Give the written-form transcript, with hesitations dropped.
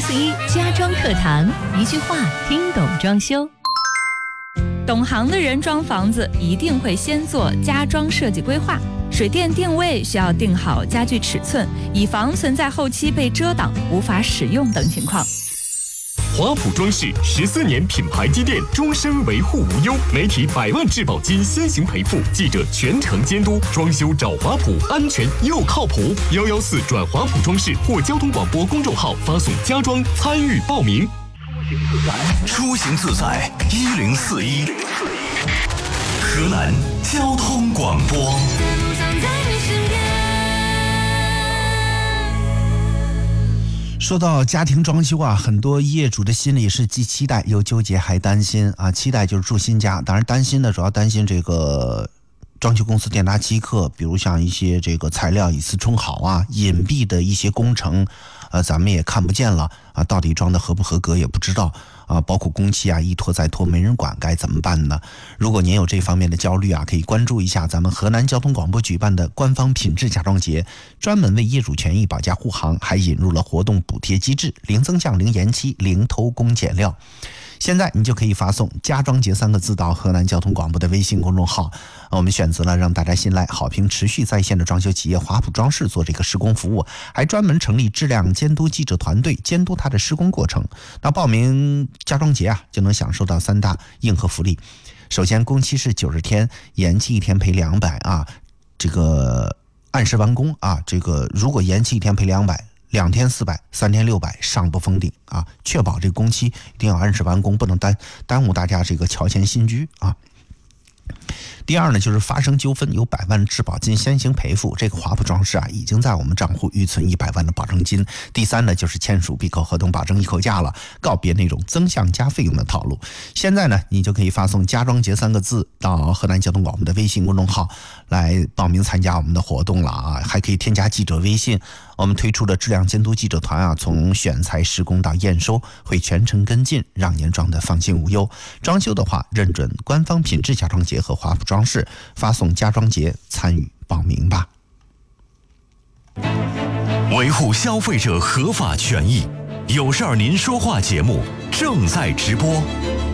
1041家装课堂，一句话听懂装修。 懂行的人装房子一定会先做家装设计规划，水电定位需要定好家具尺寸，以防存在后期被遮挡无法使用等情况。 华普装饰14年品牌积淀，终身维护无忧，媒体100万质保金先行赔付，记者全程监督，装修找华普，安全又靠谱。114转华普装饰或交通广播公众号发送家装参与报名。 出行自在1041，河南交通广播。 说到家庭装修啊，很多业主的心里是既期待又纠结还担心啊。期待就是住新家，当然担心呢，主要担心这个装修公司店家欺客，比如像一些这个材料以次充好啊，隐蔽的一些工程，咱们也看不见了啊，到底装的合不合格也不知道啊，包括工期啊一拖再拖没人管，该怎么办呢？如果您有这方面的焦虑啊，可以关注一下咱们河南交通广播举办的官方品质家装节，专门为业主权益保驾护航，还引入了活动补贴机制，零增项、零延期、零偷工减料。现在你就可以发送家装节3个字到河南交通广播的微信公众号，我们选择了让大家信赖、好评持续在线的装修企业华普装饰做这个施工服务，还专门成立质量监督记者团队监督它的施工过程。那报名家装节啊，就能享受到3大硬核福利。首先，工期是90天，延期1天赔200啊，这个按时完工啊，这个如果延期1天赔200，2天400，3天600，上不封顶啊！确保这个工期一定要按时完工，不能耽误大家这个乔迁新居啊。第二呢，就是发生纠纷有100万质保金先行赔付，这个华普装饰啊已经在我们账户预存100万的保证金。第三呢，就是签署闭口合同，保证一口价了，告别那种增项加费用的套路。现在呢，你就可以发送家装节3个字到河南交通广播的微信公众号来报名参加我们的活动了啊，还可以添加记者微信。我们推出的质量监督记者团啊，从选材施工到验收会全程跟进，让您装的放心无忧。装修的话，认准官方品质家装节和华普装饰，发送家装节参与报名吧。 维护消费者合法权益，有事儿您说话节目正在直播。